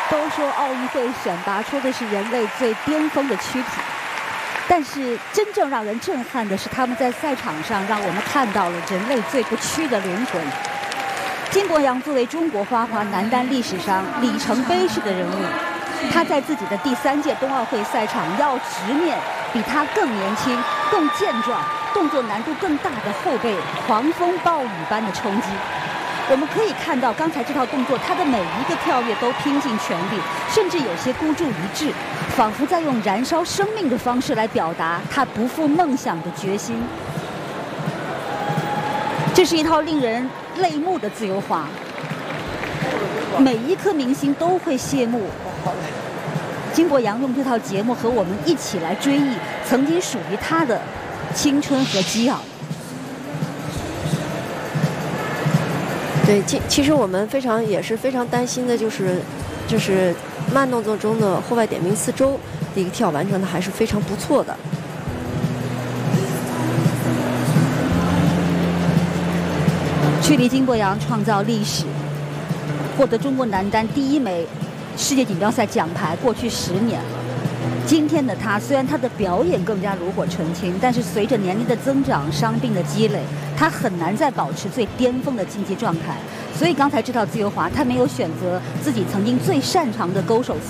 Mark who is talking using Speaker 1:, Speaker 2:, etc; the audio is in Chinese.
Speaker 1: 都说奥运会选拔出的是人类最巅峰的躯体，但是真正让人震撼的是，他们在赛场上让我们看到了人类最不屈的灵魂。金博洋作为中国花滑男单历史上里程碑式的人物，他在自己的第3届冬奥会赛场要直面比他更年轻、更健壮、动作难度更大的后辈狂风暴雨般的冲击。我们可以看到，刚才这套动作，他的每一个跳跃都拼尽全力，甚至有些孤注一掷，仿佛在用燃烧生命的方式来表达他不负梦想的决心。这是一套令人泪目的自由滑，每一颗明星都会谢幕。金博洋用这套节目和我们一起来追忆曾经属于他的青春和激昂。
Speaker 2: 对，其实我们也是非常担心的，就是慢动作中的后外点冰4周的一个跳完成的还是非常不错的。
Speaker 1: 距离金博洋创造历史，获得中国男单第1枚世界锦标赛奖牌，过去10年了。今天的他，虽然他的表演更加炉火纯青，但是随着年龄的增长、伤病的积累，他很难再保持最巅峰的竞技状态。所以刚才这套自由滑，他没有选择自己曾经最擅长的勾手